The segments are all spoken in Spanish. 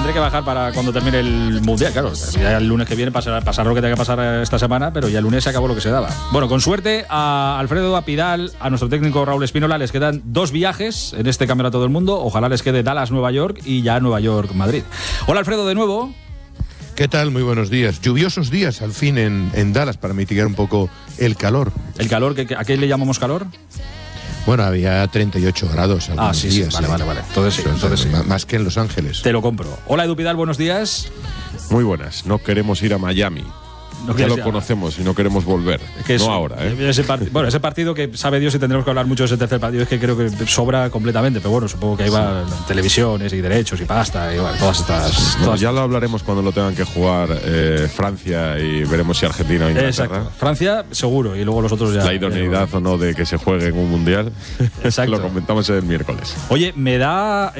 tendré que bajar para cuando termine el Mundial, claro. Ya el lunes que viene pasar lo que tenga que pasar esta semana, pero ya el lunes se acabó lo que se daba. Bueno, con suerte a Alfredo, a Pidal, a nuestro técnico Raúl Espínola les quedan 2 viajes en este Campeonato del Mundo. Ojalá les quede Dallas, Nueva York y ya Nueva York, Madrid. Hola Alfredo, de nuevo. ¿Qué tal? Muy buenos días. Lluviosos días al fin en Dallas para mitigar un poco el calor. ¿El calor? ¿A qué le llamamos calor? Bueno, había 38 grados algunos días. Vale. Entonces sí. Más que en Los Ángeles. Te lo compro. Hola Edu Pidal, buenos días. Muy buenas. No queremos ir a Miami. Ya lo conocemos y no queremos volver. No ahora, ¿eh? Ese partido que sabe Dios si tendremos que hablar mucho de ese tercer partido, es que creo que sobra completamente. Pero bueno, supongo que ahí va televisiones y derechos y pasta y bueno, todas estas. Ya lo hablaremos cuando lo tengan que jugar Francia y veremos si Argentina o Inglaterra. Exacto. Francia, seguro, y luego los otros ya. La idoneidad o no de que se juegue en un mundial. Exacto. Lo comentamos el miércoles. Oye, me da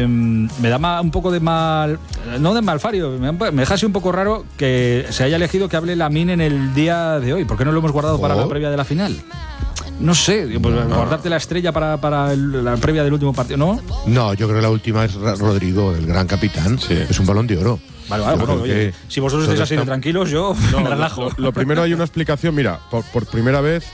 un poco de mal. No de malfario, me deja así un poco raro que se haya elegido que hable Lamine en el día de hoy. ¿Por qué no lo hemos guardado para la previa de la final? No sé, guardarte la estrella para la previa del último partido, ¿no? No, yo creo que la última es Rodrigo, el gran capitán. Sí. Es un Balón de Oro. Vale, bueno, oye, si vosotros estáis así de tranquilos, yo me relajo. Lo primero, hay una explicación. Mira, por primera vez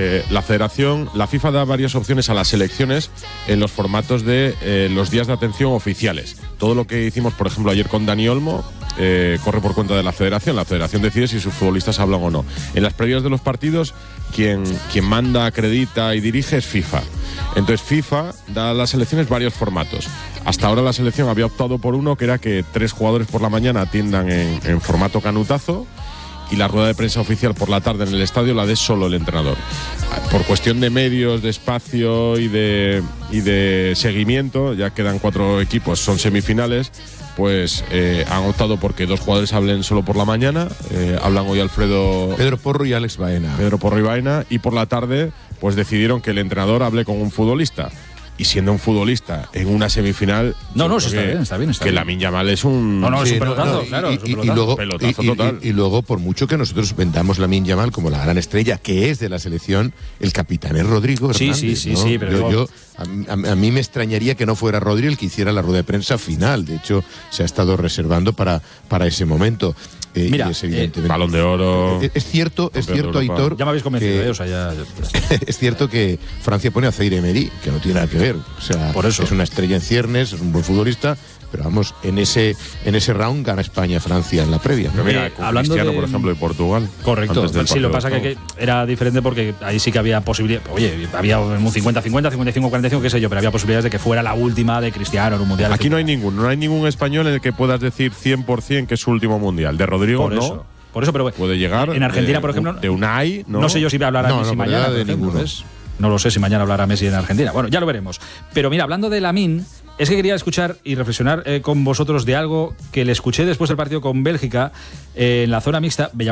la FIFA da varias opciones a las selecciones en los formatos de los días de atención oficiales. Todo lo que hicimos, por ejemplo, ayer con Dani Olmo, corre por cuenta de la federación. La federación decide si sus futbolistas hablan o no. En las previas de los partidos, quien manda, acredita y dirige es FIFA. Entonces FIFA da a las selecciones varios formatos. Hasta ahora la selección había optado por uno, que era que 3 jugadores por la mañana atiendan en formato canutazo y la rueda de prensa oficial por la tarde en el estadio la dé solo el entrenador. Por cuestión de medios, de espacio y de seguimiento, ya quedan 4 equipos, son semifinales, pues han optado porque 2 jugadores hablen solo por la mañana. Hablan hoy Pedro Porro y Alex Baena. Y por la tarde pues decidieron que el entrenador hable con un futbolista. Y siendo un futbolista en una semifinal. Está bien. Que Lamine Yamal es un. Es un pelotazo, claro. Pelotazo total. Y luego, por mucho que nosotros vendamos Lamine Yamal como la gran estrella que es de la selección, el capitán es Rodrigo Hernández. Sí, pero a mí me extrañaría que no fuera Rodri el que hiciera la rueda de prensa final. De hecho, se ha estado reservando para ese momento. Mira, Balón de Oro. Es cierto, Aitor. Ya me habéis convencido, Es cierto que Francia pone a Zaire Emery, que no tiene nada que ver. O sea, por eso. Es una estrella en ciernes, es un buen futbolista, pero vamos, en ese round gana España-Francia en la previa. Pero mira, hablando Cristiano, por ejemplo, de Portugal. Correcto. Sí, lo que pasa que era diferente porque ahí sí que había posibilidad. Oye, había un 50-50, 55-45, qué sé yo, pero había posibilidades de que fuera la última de Cristiano en un mundial. Aquí no hay ningún español en el que puedas decir 100% que es su último mundial. De Rodrigo por eso, pero puede llegar. En Argentina, por ejemplo, de Unai, no sé yo si va a hablar a Messi mañana. De ninguno. No lo sé si mañana hablará Messi en Argentina. Bueno, ya lo veremos. Pero mira, hablando de Lamine, es que quería escuchar y reflexionar con vosotros de algo que le escuché después del partido con Bélgica en la zona mixta.